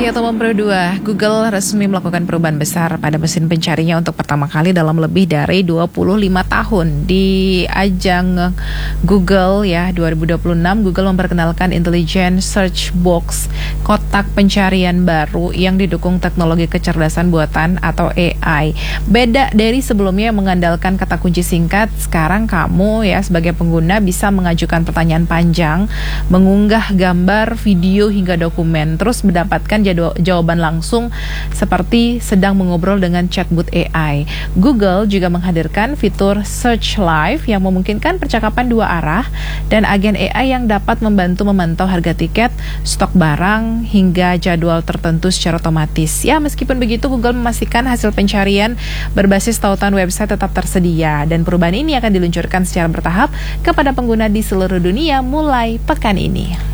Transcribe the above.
Ya, Teman Pro 2, Google resmi melakukan perubahan besar pada mesin pencarinya untuk pertama kali dalam lebih dari 25 tahun. Di ajang Google ya 2026, Google memperkenalkan Intelligent Search Box, kotak pencarian baru yang didukung teknologi kecerdasan buatan atau AI. Beda dari sebelumnya yang mengandalkan kata kunci singkat, sekarang kamu ya sebagai pengguna bisa mengajukan pertanyaan panjang, mengunggah gambar, video hingga dokumen, terus mendapatkan jawaban langsung seperti sedang mengobrol dengan chatbot AI. Google juga menghadirkan fitur Search Live yang memungkinkan percakapan dua arah dan agen AI yang dapat membantu memantau harga tiket, stok barang, hingga jadwal tertentu secara otomatis. Ya, meskipun begitu, Google memastikan hasil pencarian berbasis tautan website tetap tersedia dan perubahan ini akan diluncurkan secara bertahap kepada pengguna di seluruh dunia mulai pekan ini.